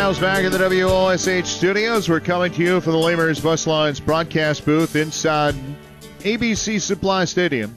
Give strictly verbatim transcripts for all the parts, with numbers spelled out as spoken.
Styles back in the W O S H studios. We're coming to you from the Lamers Bus Lines broadcast booth inside A B C Supply Stadium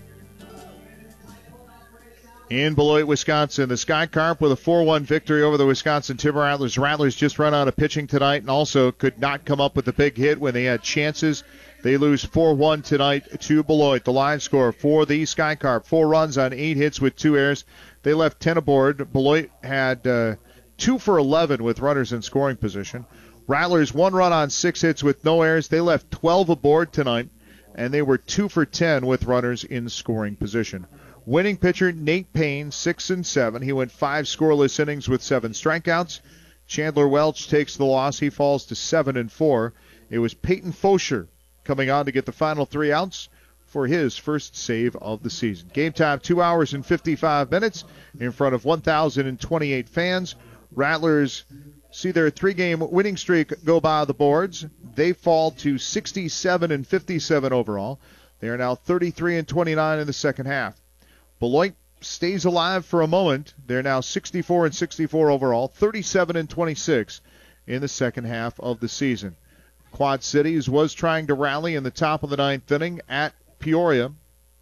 in Beloit, Wisconsin. The Sky Carp with a four one victory over the Wisconsin Timber Rattlers. Rattlers just run out of pitching tonight and also could not come up with a big hit when they had chances. They lose four one tonight to Beloit. The line score for the Sky Carp, four runs on eight hits with two errors. They left ten aboard. Beloit had uh, two for eleven with runners in scoring position. Rattlers one run on six hits with no errors. They left twelve aboard tonight, and they were two for ten with runners in scoring position. Winning pitcher Nate Payne, six and seven. He went five scoreless innings with seven strikeouts. Chandler Welch takes the loss. He falls to seven and four. It was Peyton Fosher coming on to get the final three outs for his first save of the season. Game time, two hours and fifty-five minutes in front of one thousand twenty-eight fans. Rattlers see their three-game winning streak go by the boards. They fall to sixty-seven and fifty-seven overall. They are now thirty-three and twenty-nine in the second half. Beloit stays alive for a moment. They're now sixty-four and sixty-four overall, thirty-seven and twenty-six in the second half of the season. Quad Cities was trying to rally in the top of the ninth inning at Peoria.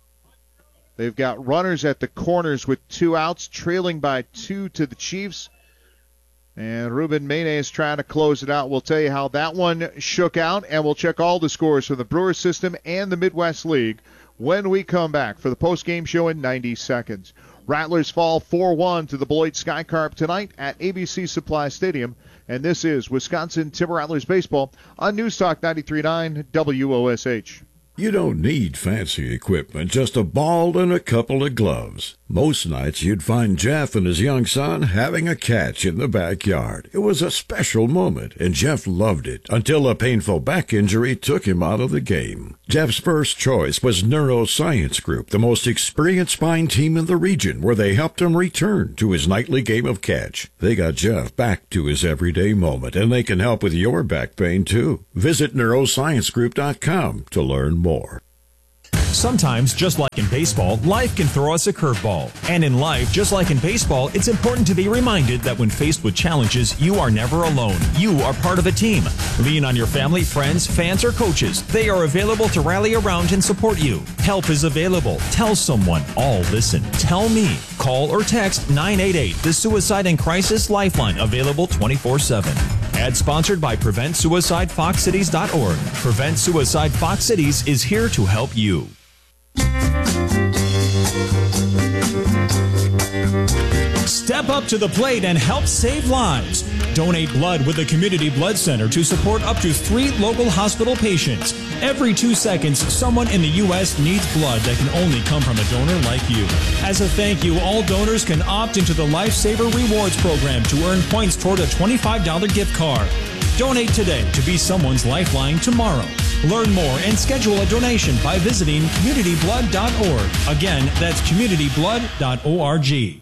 They've got runners at the corners with two outs, trailing by two to the Chiefs. And Ruben Mene is trying to close it out. We'll tell you how that one shook out, and we'll check all the scores for the Brewers system and the Midwest League when we come back for the post-game show in ninety seconds. Rattlers fall four one to the Beloit Sky Carp tonight at A B C Supply Stadium. And this is Wisconsin Timber Rattlers baseball on News Talk ninety-three point nine W O S H. You don't need fancy equipment, just a ball and a couple of gloves. Most nights you'd find Jeff and his young son having a catch in the backyard. It was a special moment, and Jeff loved it until a painful back injury took him out of the game. Jeff's first choice was Neuroscience Group, the most experienced spine team in the region, where they helped him return to his nightly game of catch. They got Jeff back to his everyday moment, and they can help with your back pain, too. Visit neuroscience group dot com to learn more. More. Sometimes, just like in baseball, life can throw us a curveball. And in life, just like in baseball, it's important to be reminded that when faced with challenges, you are never alone. You are part of a team. Lean on your family, friends, fans, or coaches. They are available to rally around and support you. Help is available. Tell someone. All listen. Tell me. Call or text nine eight eight, the Suicide and Crisis Lifeline, available twenty-four seven. Ad sponsored by Prevent Suicide Fox Cities dot org. Prevent Suicide Fox Cities is here to help you. Step up to the plate and help save lives. Donate blood with the Community Blood Center to support up to three local hospital patients. Every two seconds, someone in the U S needs blood that can only come from a donor like you. As a thank you, all donors can opt into the Lifesaver Rewards program to earn points toward a twenty-five dollars gift card. Donate today to be someone's lifeline tomorrow. Learn more and schedule a donation by visiting community blood dot org. Again, that's community blood dot org.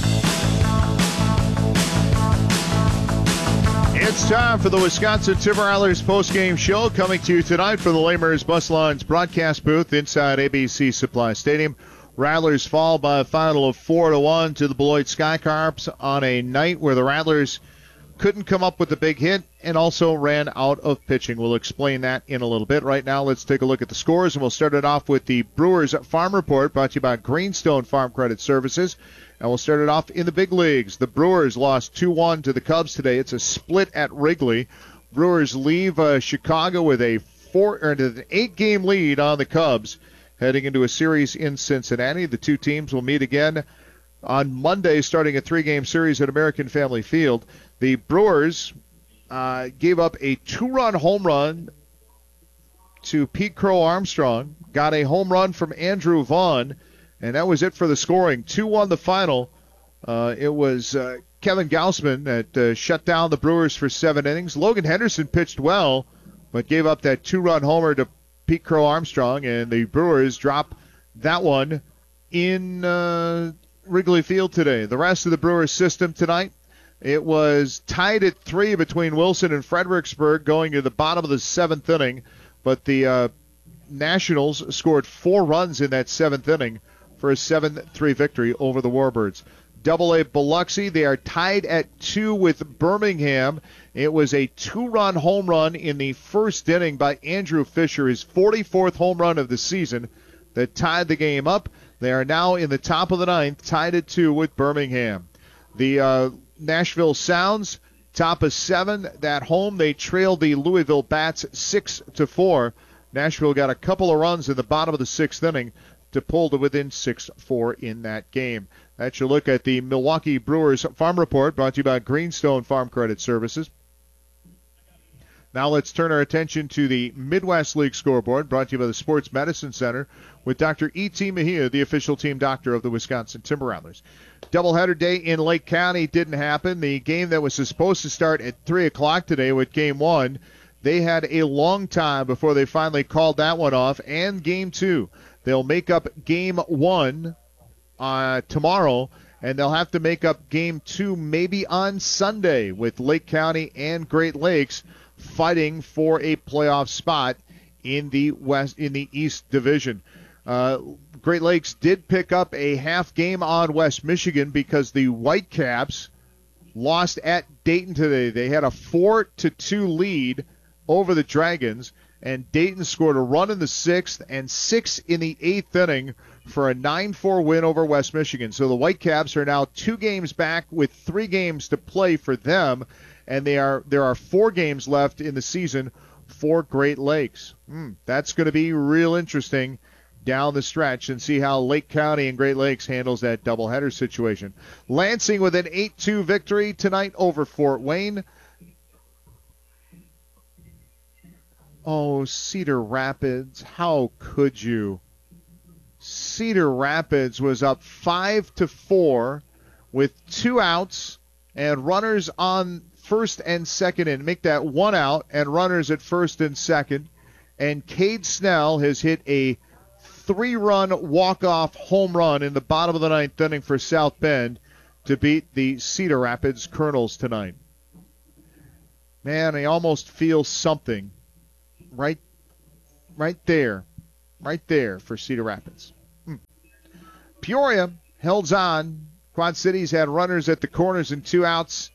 It's time for the Wisconsin Timber Rattlers postgame show, coming to you tonight from the Lamers Bus Lines broadcast booth inside A B C Supply Stadium. Rattlers fall by a final of four to one to the Beloit Sky Carps on a night where the Rattlers couldn't come up with a big hit and also ran out of pitching. We'll explain that in a little bit. Right now, let's take a look at the scores, and we'll start it off with the Brewers Farm Report, brought to you by Greenstone Farm Credit Services. And we'll start it off in the big leagues. The Brewers lost two one to the Cubs today. It's a split at Wrigley. Brewers leave uh, Chicago with a four or an eight-game lead on the Cubs heading into a series in Cincinnati. The two teams will meet again on Monday, starting a three-game series at American Family Field. The Brewers uh, gave up a two-run home run to Pete Crow Armstrong, got a home run from Andrew Vaughn, and that was it for the scoring. two one the final. Uh, it was uh, Kevin Gausman that uh, shut down the Brewers for seven innings. Logan Henderson pitched well, but gave up that two-run homer to Pete Crow Armstrong, and the Brewers drop that one in uh, Wrigley Field today. The rest of the Brewers system tonight, it was tied at three between Wilson and Fredericksburg going to the bottom of the seventh inning, but the uh, Nationals scored four runs in that seventh inning for a seven three victory over the Warbirds. Double A Biloxi. They are tied at two with Birmingham. It was a two-run home run in the first inning by Andrew Fisher, his forty-fourth home run of the season, that tied the game up. They are now in the top of the ninth, tied at two with Birmingham. The uh, Nashville Sounds, top of seven. At home, they trailed the Louisville Bats six to four. Nashville got a couple of runs in the bottom of the sixth inning to pull to within six four in that game. That's your look at the Milwaukee Brewers Farm Report, brought to you by Greenstone Farm Credit Services. Now let's turn our attention to the Midwest League scoreboard, brought to you by the Sports Medicine Center with Doctor E T. Mejia, the official team doctor of the Wisconsin Timber Rattlers. Doubleheader day in Lake County didn't happen. The game that was supposed to start at three o'clock today with Game one, they had a long time before they finally called that one off, and Game two. They'll make up Game one uh, tomorrow, and they'll have to make up Game two maybe on Sunday with Lake County and Great Lakes fighting for a playoff spot in the West in the East Division. Uh, Great Lakes did pick up a half game on West Michigan because the Whitecaps lost at Dayton today. They had a four to two lead over the Dragons, and Dayton scored a run in the sixth and six in the eighth inning for a nine four win over West Michigan. So the Whitecaps are now two games back with three games to play for them, and they are there are four games left in the season for Great Lakes. Hmm, that's going to be real interesting down the stretch, and see how Lake County and Great Lakes handles that doubleheader situation. Lansing with an eight two victory tonight over Fort Wayne. Oh, Cedar Rapids, how could you? Cedar Rapids was up five to four with two outs and runners on first and second, and make that one out and runners at first and second. And Cade Snell has hit a three-run walk-off home run in the bottom of the ninth inning for South Bend to beat the Cedar Rapids Colonels tonight. Man, I almost feel something right right there, right there for Cedar Rapids. Hmm. Peoria held on. Quad Cities had runners at the corners and two outs,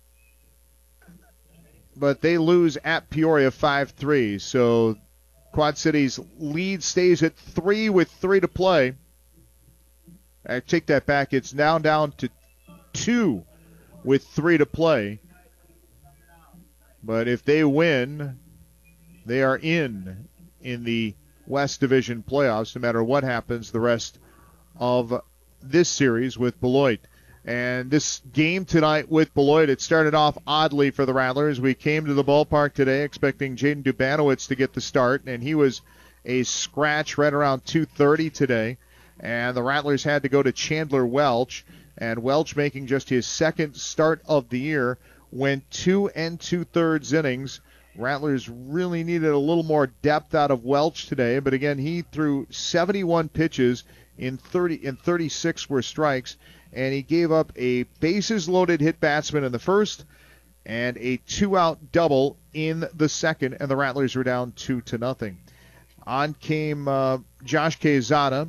but they lose at Peoria five three. So Quad Cities lead stays at three with three to play. I take that back. It's now down to two with three to play. But if they win, they are in in the West Division playoffs, no matter what happens the rest of this series with Beloit. And this game tonight with Beloit, it started off oddly for the Rattlers. We came to the ballpark today expecting Jaden Dubanowitz to get the start, and he was a scratch right around two thirty today. And the Rattlers had to go to Chandler Welch, and Welch, making just his second start of the year, went two and two-thirds innings. Rattlers really needed a little more depth out of Welch today, but again, he threw seventy-one pitches in thirty and thirty-six were strikes, and he gave up a bases-loaded hit batsman in the first and a two-out double in the second, and the Rattlers were down two to nothing. On came uh, Josh Quezada,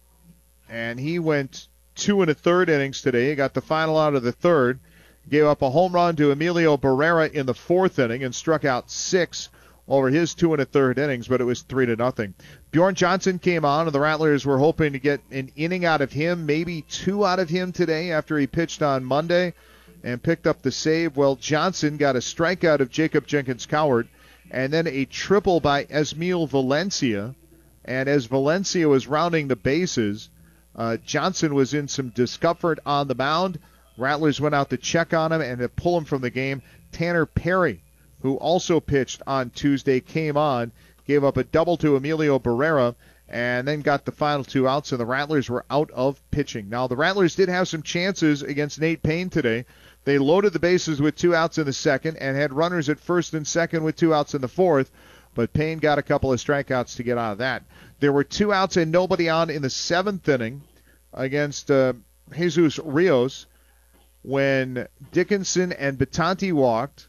and he went two and a third innings today. He got the final out of the third. Gave up a home run to Emilio Barrera in the fourth inning and struck out six over his two and a third innings, but it was three to nothing. Bjorn Johnson came on, and the Rattlers were hoping to get an inning out of him, maybe two out of him today after he pitched on Monday and picked up the save. Well, Johnson got a strikeout of Jacob Jenkins-Cowart and then a triple by Esmil Valencia. And as Valencia was rounding the bases, uh, Johnson was in some discomfort on the mound. Rattlers went out to check on him and to pull him from the game. Tanner Perry, who also pitched on Tuesday, came on, gave up a double to Emilio Barrera, and then got the final two outs, and the Rattlers were out of pitching. Now, the Rattlers did have some chances against Nate Payne today. They loaded the bases with two outs in the second and had runners at first and second with two outs in the fourth, but Payne got a couple of strikeouts to get out of that. There were two outs and nobody on in the seventh inning against uh, Jesus Rios when Dickinson and Batanti walked,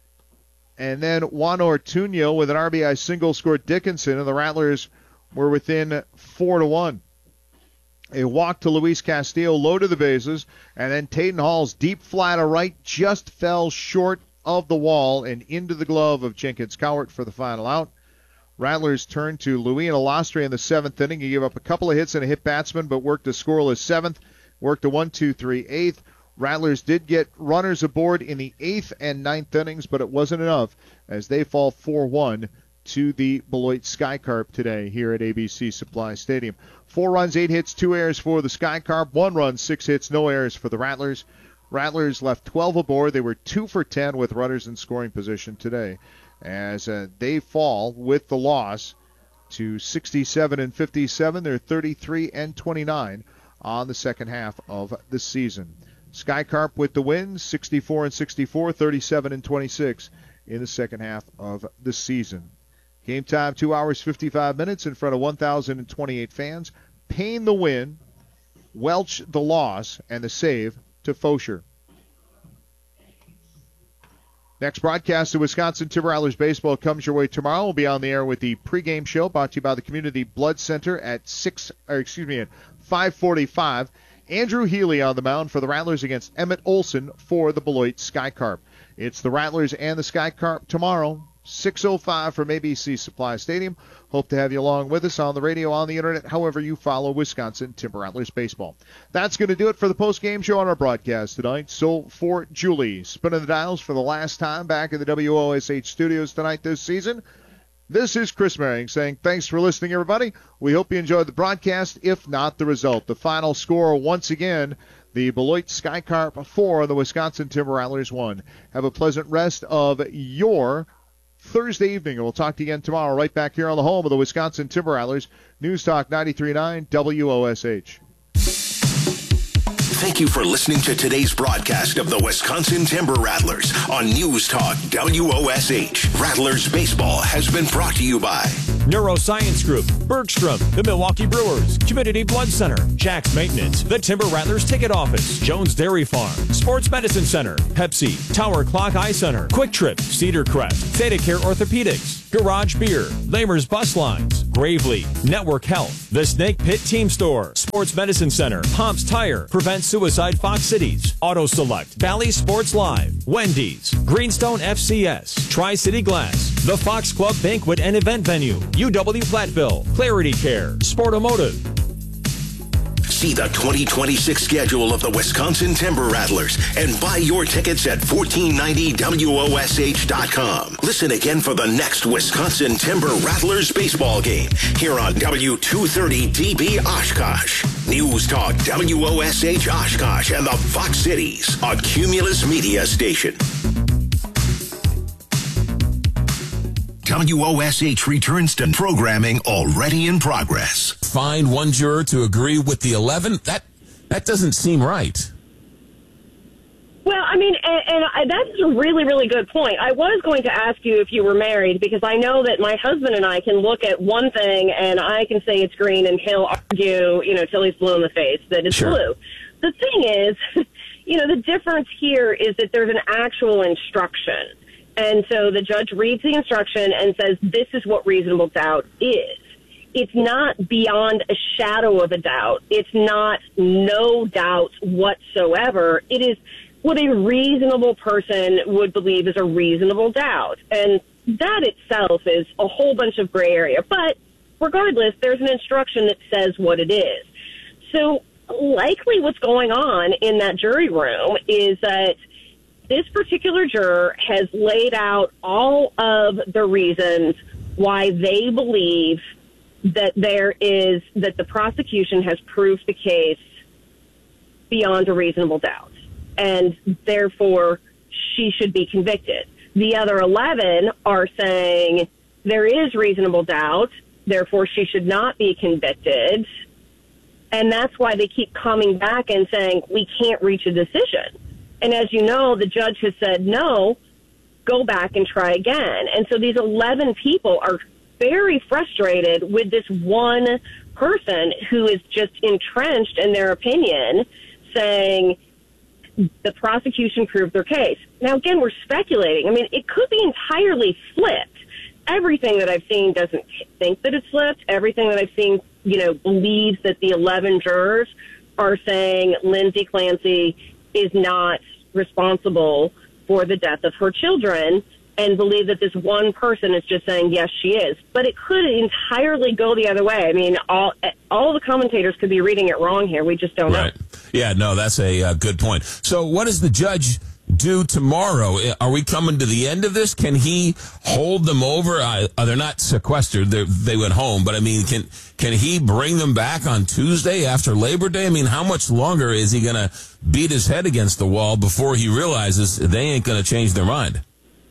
and then Juan Ortuño with an R B I single scored Dickinson, and the Rattlers were within four to one. A walk to Luis Castillo, low to the bases, and then Taden Hall's deep fly to right just fell short of the wall and into the glove of Jenkins Cowart for the final out. Rattlers turned to Luis Alastri in the seventh inning. He gave up a couple of hits and a hit batsman, but worked a scoreless seventh, worked a one two three eighth. Rattlers did get runners aboard in the eighth and ninth innings, but it wasn't enough as they fall four one to the Beloit Skycarp today here at A B C Supply Stadium. Four runs, eight hits, two errors for the Skycarp. One run, six hits, no errors for the Rattlers. Rattlers left twelve aboard. They were two for ten with runners in scoring position today, as uh, they fall with the loss to sixty-seven and fifty-seven. They're thirty-three and twenty-nine on the second half of the season. Skycarp with the win, sixty-four and sixty-four, thirty-seven and twenty-six in the second half of the season. Game time, two hours, fifty-five minutes in front of one thousand twenty-eight fans. Payne the win, Welch the loss, and the save to Fosher. Next broadcast of Wisconsin Timber Rattlers baseball comes your way tomorrow. We'll be on the air with the pregame show brought to you by the Community Blood Center at six, or excuse me, at five forty-five. Andrew Healy on the mound for the Rattlers against Emmett Olson for the Beloit Skycarp. It's the Rattlers and the Skycarp tomorrow, six oh five from A B C Supply Stadium. Hope to have you along with us on the radio, on the internet, however you follow Wisconsin Timber Rattlers baseball. That's going to do it for the post-game show on our broadcast tonight. So for Julie, spinning the dials for the last time back in the W O S H studios tonight this season, this is Chris Merring saying thanks for listening, everybody. We hope you enjoyed the broadcast, if not the result. The final score, once again, the Beloit Skycarp four, the Wisconsin Timber Rattlers one. Have a pleasant rest of your Thursday evening, and we'll talk to you again tomorrow right back here on the home of the Wisconsin Timber Rattlers, News Talk ninety-three point nine W O S H. Thank you for listening to today's broadcast of the Wisconsin Timber Rattlers on News Talk W O S H. Rattlers baseball has been brought to you by Neuroscience Group, Bergstrom, the Milwaukee Brewers, Community Blood Center, Jack's Maintenance, the Timber Rattlers Ticket Office, Jones Dairy Farm, Sports Medicine Center, Pepsi, Tower Clock Eye Center, Quick Trip, Cedar Crest, Theta Care Orthopedics, Garage Beer, Lamer's Bus Lines, Gravely, Network Health, The Snake Pit Team Store, Sports Medicine Center, Pomps Tire, Prevent Suicide Fox Cities, Auto Select, Valley Sports Live, Wendy's, Greenstone F C S, Tri-City Glass, The Fox Club Banquet and Event Venue, U W Platteville, Clarity Care, Sportomotive. See the twenty twenty-six schedule of the Wisconsin Timber Rattlers and buy your tickets at fourteen ninety W O S H dot com. Listen again for the next Wisconsin Timber Rattlers baseball game here on W two thirty D B Oshkosh. News Talk W O S H Oshkosh and the Fox Cities, a Cumulus Media station. W O S H returns to programming already in progress. Find one juror to agree with the eleven? That that doesn't seem right. Well, I mean, and, and I, that's a really, really good point. I was going to ask you if you were married, because I know that my husband and I can look at one thing and I can say it's green and he'll argue, you know, till he's blue in the face that it's Sure. blue. The thing is, you know, the difference here is that there's an actual instruction. And so the judge reads the instruction and says, this is what reasonable doubt is. It's not beyond a shadow of a doubt. It's not no doubt whatsoever. It is what a reasonable person would believe is a reasonable doubt. And that itself is a whole bunch of gray area. But regardless, there's an instruction that says what it is. So likely what's going on in that jury room is that this particular juror has laid out all of the reasons why they believe that there is, that the prosecution has proved the case beyond a reasonable doubt, and therefore she should be convicted. The other eleven are saying there is reasonable doubt, therefore she should not be convicted, and that's why they keep coming back and saying we can't reach a decision. And as you know, the judge has said, no, go back and try again. And so these eleven people are very frustrated with this one person who is just entrenched in their opinion, saying the prosecution proved their case. Now, again, we're speculating. I mean, it could be entirely flipped. Everything that I've seen doesn't think that it's flipped. Everything that I've seen you know, believes that the eleven jurors are saying Lindsay Clancy is not responsible for the death of her children, and believe that this one person is just saying, yes, she is. But it could entirely go the other way. I mean, all all the commentators could be reading it wrong here. We just don't right. know. Yeah, no, that's a uh, good point. So what does the judge do tomorrow? Are we coming to the end of this? Can he hold them over? Uh, they're not sequestered. They're, they went home. But, I mean, can can he bring them back on Tuesday after Labor Day? I mean, how much longer is he going to beat his head against the wall before he realizes they ain't going to change their mind?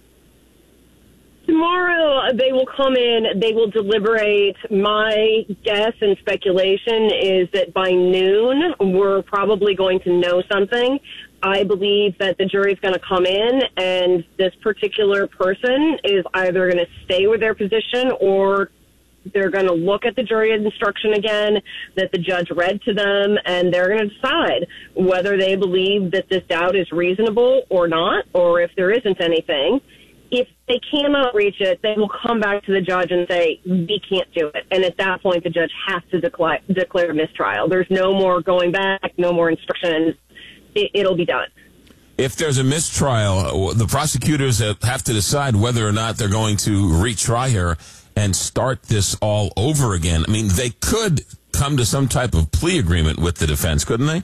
Tomorrow they will come in, they will deliberate. My guess and speculation is that by noon we're probably going to know something. I believe that the jury's going to come in and this particular person is either going to stay with their position or they're going to look at the jury instruction again that the judge read to them, and they're going to decide whether they believe that this doubt is reasonable or not, or if there isn't anything. If they cannot reach it, they will come back to the judge and say, we can't do it. And at that point, the judge has to declare, declare mistrial. There's no more going back, no more instructions. It, it'll be done. If there's a mistrial, the prosecutors have to decide whether or not they're going to retry her and start this all over again. I mean, they could come to some type of plea agreement with the defense, couldn't they?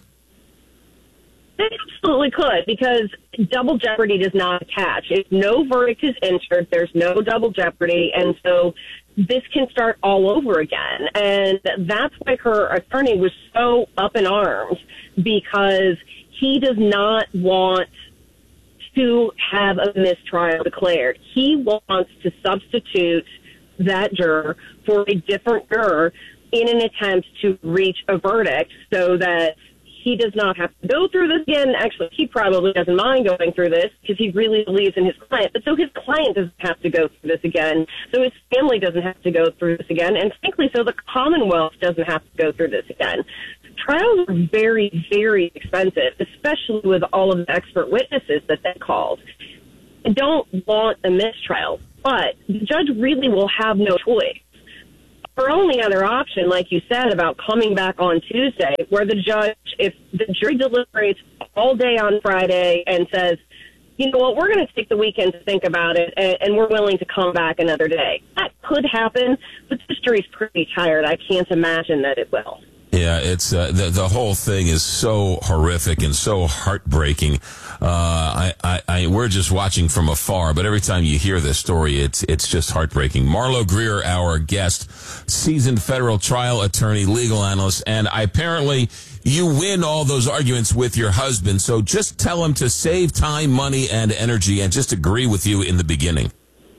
They absolutely could, because double jeopardy does not attach. If no verdict is entered, there's no double jeopardy, and so this can start all over again. And that's why her attorney was so up in arms, because he does not want to have a mistrial declared. He wants to substitute that juror for a different juror in an attempt to reach a verdict so that he does not have to go through this again. Actually, he probably doesn't mind going through this because he really believes in his client. But so his client doesn't have to go through this again. So his family doesn't have to go through this again. And frankly, so the Commonwealth doesn't have to go through this again. Trials are very, very expensive, especially with all of the expert witnesses that they called. I don't want a mistrial, but the judge really will have no choice. Our only other option, like you said, about coming back on Tuesday, where the judge, if the jury deliberates all day on Friday and says, you know what, we're going to take the weekend to think about it, and, and we're willing to come back another day. That could happen, but this jury's pretty tired. I can't imagine that it will. Yeah, it's uh, the the whole thing is so horrific and so heartbreaking. Uh, I, I, I, we're just watching from afar, but every time you hear this story, it's it's just heartbreaking. Marlo Greer, our guest, seasoned federal trial attorney, legal analyst, and I, apparently you win all those arguments with your husband. So just tell him to save time, money, and energy, and just agree with you in the beginning.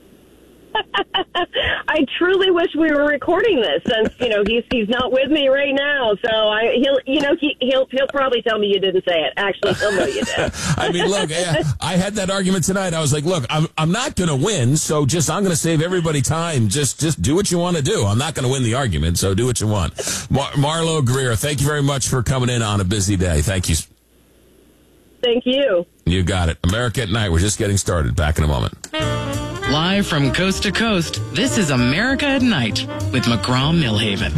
I truly wish we were recording this, since you know he's he's not with me right now. So I he'll you know he, he'll he'll probably tell me you didn't say it. Actually, he'll know you did. I mean, look, I had that argument tonight. I was like, look, I'm I'm not going to win, so just I'm going to save everybody time. Just just do what you want to do. I'm not going to win the argument, so do what you want. Mar- Marlo Greer, thank you very much for coming in on a busy day. Thank you. Thank you. You got it. America at Night. We're just getting started. Back in a moment. Live from coast to coast, this is America at Night with McGraw-Millhaven.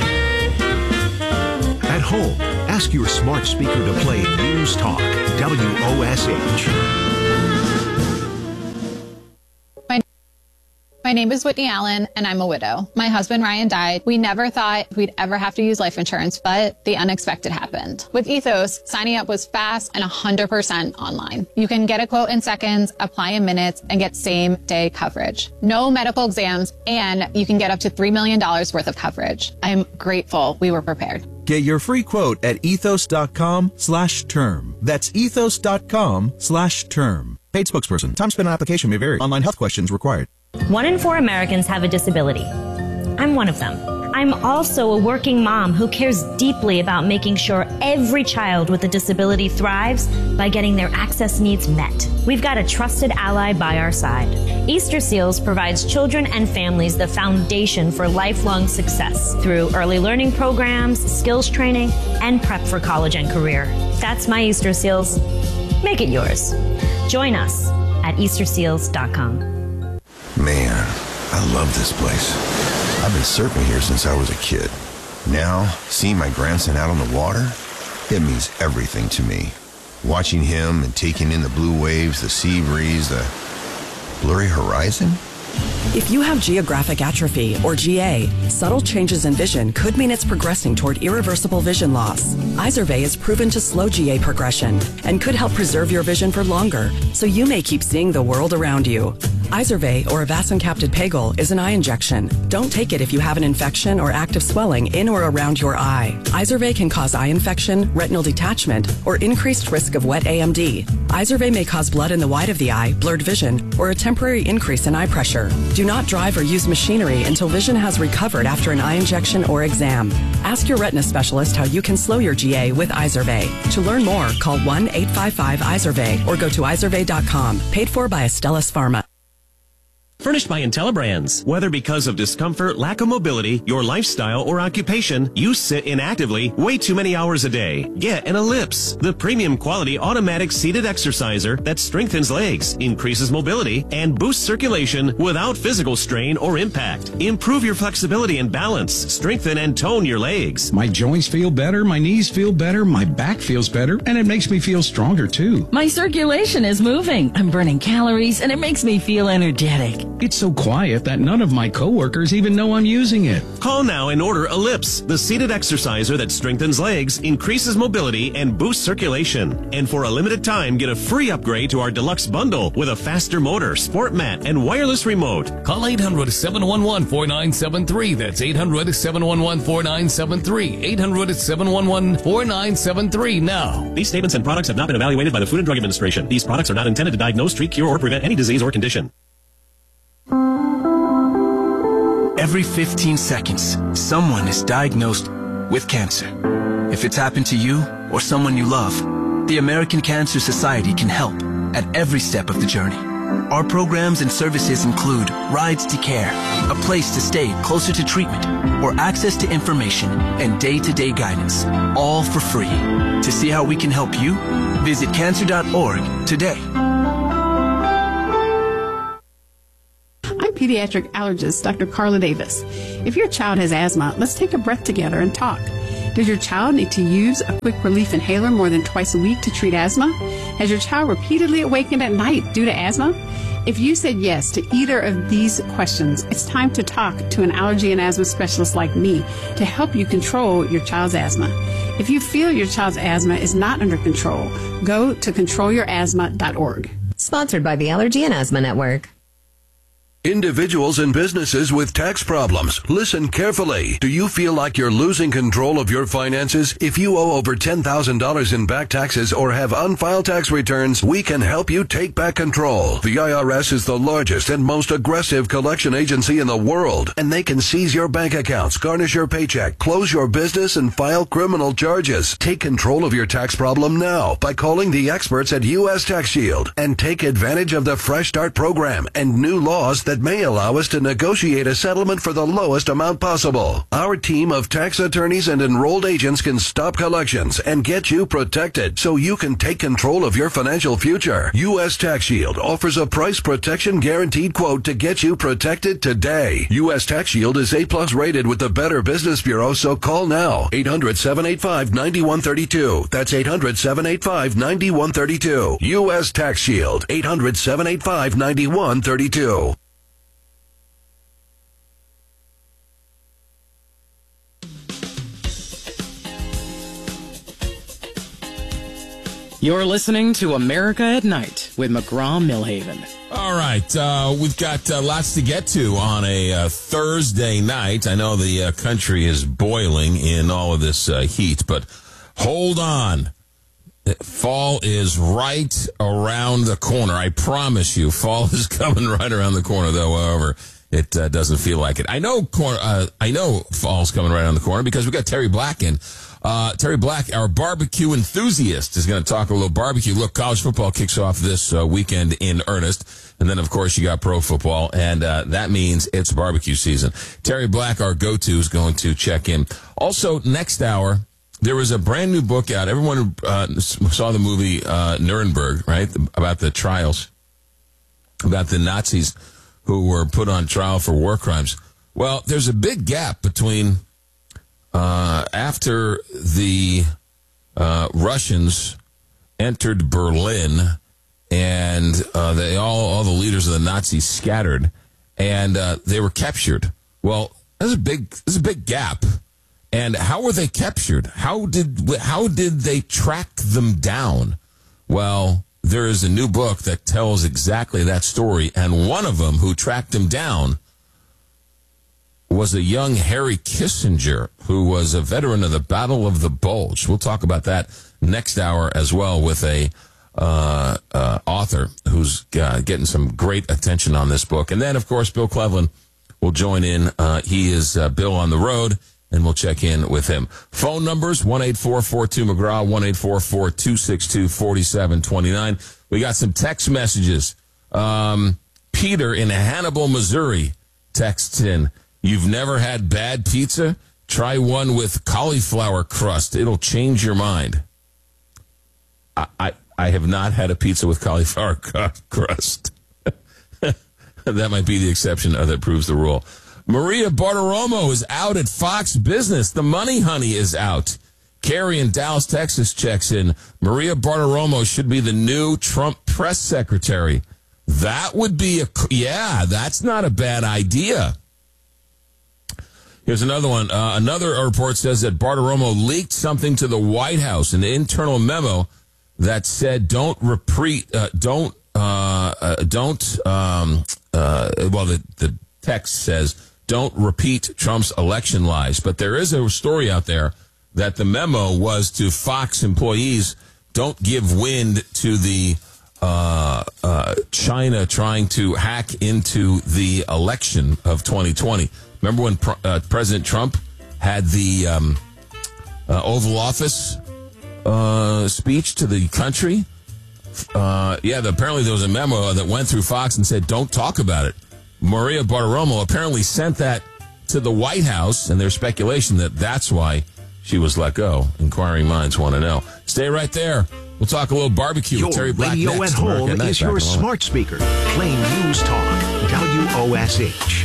At home, ask your smart speaker to play News Talk, W O S H. My name is Whitney Allen, and I'm a widow. My husband, Ryan, died. We never thought we'd ever have to use life insurance, but the unexpected happened. With Ethos, signing up was fast and one hundred percent online. You can get a quote in seconds, apply in minutes, and get same-day coverage. No medical exams, and you can get up to three million dollars worth of coverage. I'm grateful we were prepared. Get your free quote at ethos.com slash term. That's ethos.com slash term. Paid spokesperson. Time spent on application may vary. Online health questions required. One in four Americans have a disability. I'm one of them. I'm also a working mom who cares deeply about making sure every child with a disability thrives by getting their access needs met. We've got a trusted ally by our side. Easter Seals provides children and families the foundation for lifelong success through early learning programs, skills training, and prep for college and career. That's my Easter Seals. Make it yours. Join us at easter seals dot com. Man, I love this place. I've been surfing here since I was a kid. Now, seeing my grandson out on the water, it means everything to me. Watching him and taking in the blue waves, the sea breeze, the blurry horizon. If you have geographic atrophy, or G A, subtle changes in vision could mean it's progressing toward irreversible vision loss. Izervay is proven to slow G A progression and could help preserve your vision for longer, so you may keep seeing the world around you. Izervay, or avastin-capted Pagel, is an eye injection. Don't take it if you have an infection or active swelling in or around your eye. Izervay can cause eye infection, retinal detachment, or increased risk of wet A M D. Izervay may cause blood in the white of the eye, blurred vision, or a temporary increase in eye pressure. Do not drive or use machinery until vision has recovered after an eye injection or exam. Ask your retina specialist how you can slow your G A with Izervay. To learn more, call one eight five five Izervay or go to izervay dot com. Paid for by Astellas Pharma. Furnished by IntelliBrands. Whether because of discomfort, lack of mobility, your lifestyle, or occupation, you sit inactively way too many hours a day. Get an Ellipse, the premium quality automatic seated exerciser that strengthens legs, increases mobility, and boosts circulation without physical strain or impact. Improve your flexibility and balance. Strengthen and tone your legs. My joints feel better, my knees feel better, my back feels better, and it makes me feel stronger too. My circulation is moving. I'm burning calories, and it makes me feel energetic. It's so quiet that none of my coworkers even know I'm using it. Call now and order Ellipse, the seated exerciser that strengthens legs, increases mobility, and boosts circulation. And for a limited time, get a free upgrade to our deluxe bundle with a faster motor, sport mat, and wireless remote. Call eight hundred, seven one one, four nine seven three. That's eight hundred, seven one one, four nine seven three. eight hundred, seven one one, four nine seven three now. These statements and products have not been evaluated by the Food and Drug Administration. These products are not intended to diagnose, treat, cure, or prevent any disease or condition. Every fifteen seconds, someone is diagnosed with cancer. If it's happened to you or someone you love, the American Cancer Society can help at every step of the journey. Our programs and services include rides to care, a place to stay closer to treatment, or access to information and day-to-day guidance, all for free. To see how we can help you, visit cancer dot org today. Pediatric allergist Doctor Carla Davis. If your child has asthma, let's take a breath together and talk. Does your child need to use a quick relief inhaler more than twice a week to treat asthma? Has your child repeatedly awakened at night due to asthma? If you said yes to either of these questions, it's time to talk to an allergy and asthma specialist like me to help you control your child's asthma. If you feel your child's asthma is not under control, go to control your asthma dot org. Sponsored by the Allergy and Asthma Network. Individuals and businesses with tax problems, listen carefully. Do you feel like you're losing control of your finances? If you owe over ten thousand dollars in back taxes or have unfiled tax returns, we can help you take back control. The I R S is the largest and most aggressive collection agency in the world, and they can seize your bank accounts, garnish your paycheck, close your business, and file criminal charges. Take control of your tax problem now by calling the experts at U S Tax Shield and take advantage of the Fresh Start program and new laws that may allow us to negotiate a settlement for the lowest amount possible. Our team of tax attorneys and enrolled agents can stop collections and get you protected so you can take control of your financial future. U S Tax Shield offers a price protection guaranteed quote to get you protected today. U S Tax Shield is A plus rated with the Better Business Bureau, so call now. eight hundred, seven eight five, nine one three two. That's eight hundred, seven eight five, nine one three two. U S Tax Shield. eight hundred, seven eight five, nine one three two. You're listening to America at Night with McGraw-Millhaven. All right, uh, we've got uh, lots to get to on a uh, Thursday night. I know the uh, country is boiling in all of this uh, heat, but hold on. Fall is right around the corner. I promise you, fall is coming right around the corner, though, however, it uh, doesn't feel like it. I know, cor- uh, I know fall's coming right around the corner because we got Terry Black in. Uh, Terry Black, our barbecue enthusiast, is going to talk a little barbecue. Look, college football kicks off this uh, weekend in earnest. And then, of course, you got pro football, and uh, that means it's barbecue season. Terry Black, our go-to, is going to check in. Also, next hour, there was a brand new book out. Everyone who uh, saw the movie uh, Nuremberg, right, about the trials, about the Nazis who were put on trial for war crimes. Well, there's a big gap between uh, after the uh, Russians entered Berlin and uh, they all all the leaders of the Nazis scattered and uh, they were captured. Well, there's a big there's a big gap. And how were they captured? How did how did they track them down? Well, there is a new book that tells exactly that story, and one of them who tracked them down was a young Harry Kissinger, who was a veteran of the Battle of the Bulge. We'll talk about that next hour as well with a uh, uh, author who's uh, getting some great attention on this book. And then, of course, Bill Cleveland will join in. Uh, he is uh, Bill on the road, and we'll check in with him. Phone numbers, one eight four four two McGraw, one eight four four two six two four seven two nine. We got some text messages. Um, Peter in Hannibal, Missouri texts in, "You've never had bad pizza? Try one with cauliflower crust. It'll change your mind." I, I, I have not had a pizza with cauliflower crust. That might be the exception that proves the rule. Maria Bartiromo is out at Fox Business. The money honey is out. Carrie in Dallas, Texas checks in. Maria Bartiromo should be the new Trump press secretary. That would be a, yeah, that's not a bad idea. Here's another one. Uh, another report says that Bartiromo leaked something to the White House, an internal memo that said don't repeat, uh, don't, uh, uh, don't, um, uh, well, the, the text says don't repeat Trump's election lies. But there is a story out there that the memo was to Fox employees, don't give wind to the uh, uh, China trying to hack into the election of twenty twenty. Remember when uh, President Trump had the um, uh, Oval Office uh, speech to the country? Uh, yeah, the, apparently there was a memo that went through Fox and said, don't talk about it. Maria Bartiromo apparently sent that to the White House, and there's speculation that that's why she was let go. Inquiring minds want to know. Stay right there. We'll talk a little barbecue your with Terry Black radio next. at home American is Night. your smart speaker. Playing News Talk, W O S H.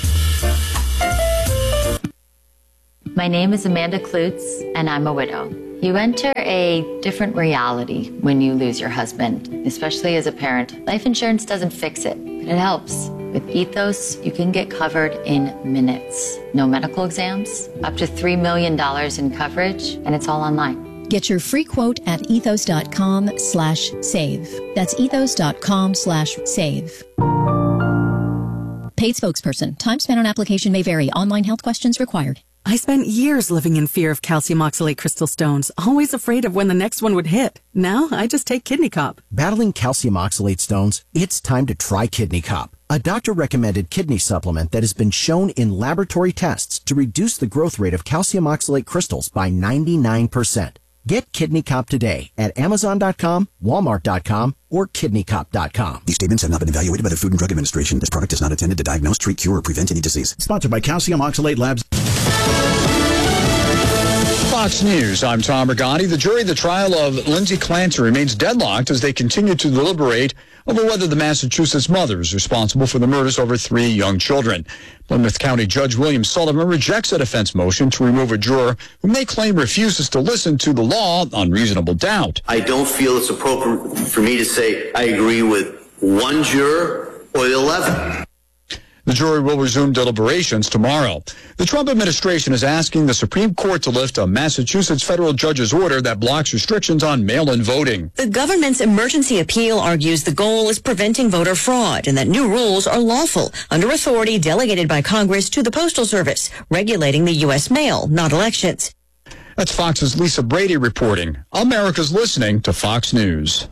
My name is Amanda Klutz, and I'm a widow. You enter a different reality when you lose your husband, especially as a parent. Life insurance doesn't fix it, but it helps. With Ethos, you can get covered in minutes. No medical exams, up to three million dollars in coverage, and it's all online. Get your free quote at ethos.com slash save. That's ethos.com slash save. Paid spokesperson. Time spent on application may vary. Online health questions required. I spent years living in fear of calcium oxalate crystal stones, always afraid of when the next one would hit. Now, I just take Kidney Cop. Battling calcium oxalate stones? It's time to try Kidney Cop, a doctor-recommended kidney supplement that has been shown in laboratory tests to reduce the growth rate of calcium oxalate crystals by ninety-nine percent. Get Kidney Cop today at amazon dot com, walmart dot com, or kidney cop dot com. These statements have not been evaluated by the Food and Drug Administration. This product is not intended to diagnose, treat, cure, or prevent any disease. Sponsored by Calcium Oxalate Labs. Fox News, I'm Tom Regani. The jury of the trial of Lindsay Clancy remains deadlocked as they continue to deliberate over whether the Massachusetts mother is responsible for the murders of her three young children. Plymouth County Judge William Sullivan rejects a defense motion to remove a juror whom they claim refuses to listen to the law on reasonable doubt. I don't feel it's appropriate for me to say I agree with one juror or the eleven. The jury will resume deliberations tomorrow. The Trump administration is asking the Supreme Court to lift a Massachusetts federal judge's order that blocks restrictions on mail-in voting. The government's emergency appeal argues the goal is preventing voter fraud and that new rules are lawful under authority delegated by Congress to the Postal Service, regulating the U S mail, not elections. That's Fox's Lisa Brady reporting. America's listening to Fox News.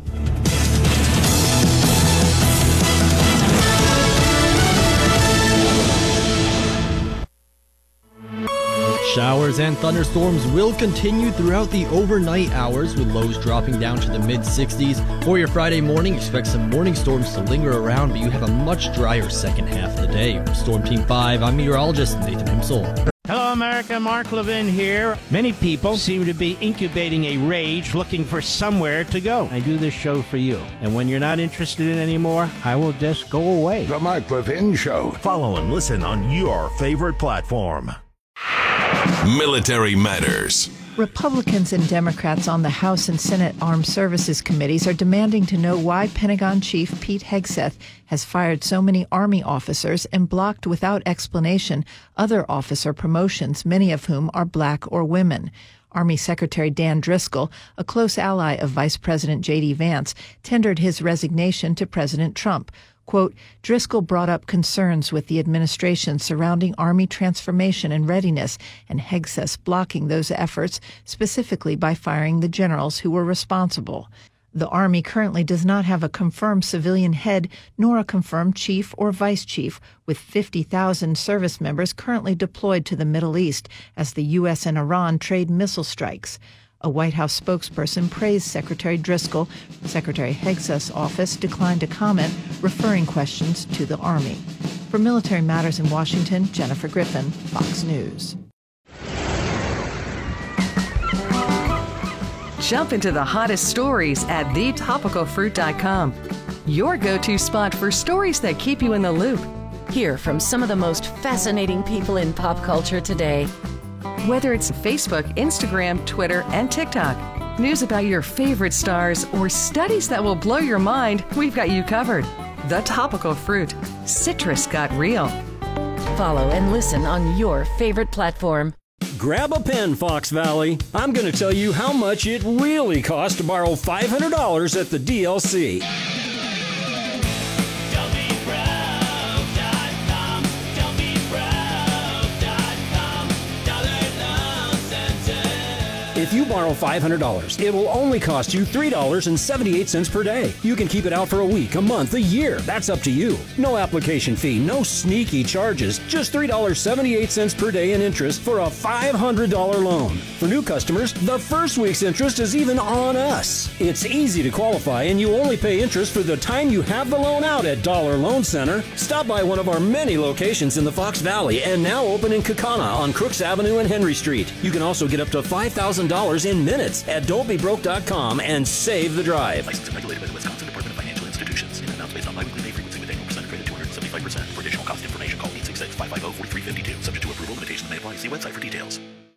Showers and thunderstorms will continue throughout the overnight hours, with lows dropping down to the mid sixties. For your Friday morning, expect some morning storms to linger around, but you have a much drier second half of the day. From Storm Team five, I'm meteorologist Nathan Himsel. Hello, America. Mark Levin here. Many people seem to be incubating a rage looking for somewhere to go. I do this show for you. And when you're not interested in it anymore, I will just go away. The Mark Levin Show. Follow and listen on your favorite platform. Military Matters. Republicans and Democrats on the House and Senate Armed Services Committees are demanding to know why Pentagon Chief Pete Hegseth has fired so many Army officers and blocked without explanation other officer promotions, many of whom are black or women. Army Secretary Dan Driscoll, a close ally of Vice President J D Vance, tendered his resignation to President Trump. Quote, Driscoll brought up concerns with the administration surrounding Army transformation and readiness, and Hegseth blocking those efforts, specifically by firing the generals who were responsible. The Army currently does not have a confirmed civilian head nor a confirmed chief or vice chief, with fifty thousand service members currently deployed to the Middle East as the U S and Iran trade missile strikes. A White House spokesperson praised Secretary Driscoll. Secretary Hegseth's office declined to comment, referring questions to the Army. For Military Matters in Washington, Jennifer Griffin, Fox News. Jump into the hottest stories at the topical fruit dot com. Your go-to spot for stories that keep you in the loop. Hear from some of the most fascinating people in pop culture today. Whether it's Facebook, Instagram, Twitter, and TikTok, news about your favorite stars, or studies that will blow your mind, we've got you covered. The Topical Fruit. Citrus got real. Follow and listen on your favorite platform. Grab a pen, Fox Valley. I'm going to tell you how much it really costs to borrow five hundred dollars at the D L C. If you borrow five hundred dollars, it will only cost you three dollars and seventy-eight cents per day. You can keep it out for a week, a month, a year. That's up to you. No application fee, no sneaky charges. Just three dollars and seventy-eight cents per day in interest for a five hundred dollars loan. For new customers, the first week's interest is even on us. It's easy to qualify, and you only pay interest for the time you have the loan out at Dollar Loan Center. Stop by one of our many locations in the Fox Valley and now open in Kaukauna on Crooks Avenue and Henry Street. You can also get up to five thousand dollars in minutes at don't be broke dot com and save the drive. Licensed and regulated by the Wisconsin Department of Financial Institutions. In amounts based on biweekly pay frequency with annual percent credit two hundred seventy-five percent. For additional cost information, call eight six six, five five zero, four three five two. Subject to approval, limitations may apply. See website for details.